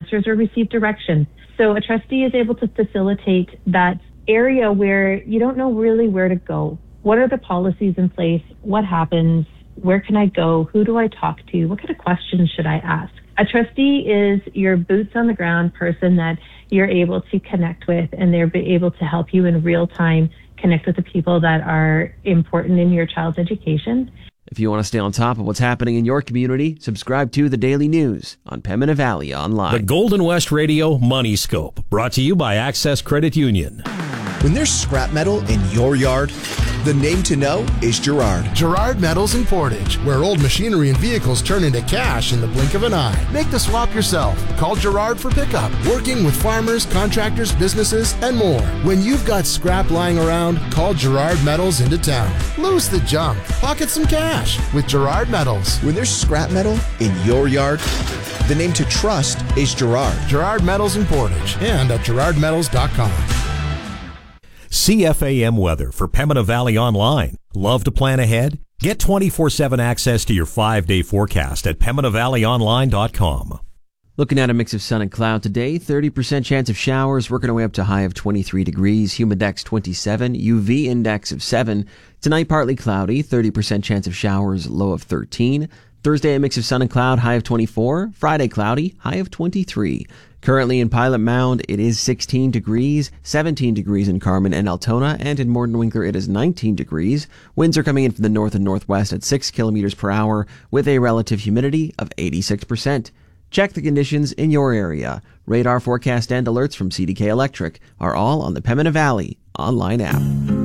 answers or receive direction. So a trustee is able to facilitate that area where you don't know really where to go. What are the policies in place? What happens? Where can I go? Who do I talk to? What kind of questions should I ask? A trustee is your boots on the ground person that you're able to connect with, and they're able to help you in real time connect with the people that are important in your child's education. If you want to stay on top of what's happening in your community, subscribe to The Daily News on Pembina Valley Online. The Golden West Radio Money Scope, brought to you by Access Credit Union. When there's scrap metal in your yard, the name to know is Gerard. Gerard Metals in Portage, where old machinery and vehicles turn into cash in the blink of an eye. Make the swap yourself. Call Gerard for pickup. Working with farmers, contractors, businesses, and more. When you've got scrap lying around, call Gerard Metals into town. Lose the junk. Pocket some cash with Gerard Metals. When there's scrap metal in your yard, the name to trust is Gerard. Gerard Metals in Portage and at gerardmetals.com. CFAM weather for Pembina Valley Online. Love to plan ahead? Get 24/7 access to your 5-day forecast at PembinaValleyOnline.com. Looking at a mix of sun and cloud today, 30% chance of showers, working our way up to a high of 23 degrees, humidex 27, UV index of 7. Tonight, partly cloudy, 30% chance of showers, low of 13. Thursday, a mix of sun and cloud, high of 24. Friday, cloudy, high of 23. Currently in Pilot Mound, it is 16 degrees, 17 degrees in Carman and Altona, and in Mordenwinkler it is 19 degrees. Winds are coming in from the north and northwest at 6 kilometers per hour with a relative humidity of 86%. Check the conditions in your area. Radar forecast and alerts from CDK Electric are all on the Pembina Valley online app.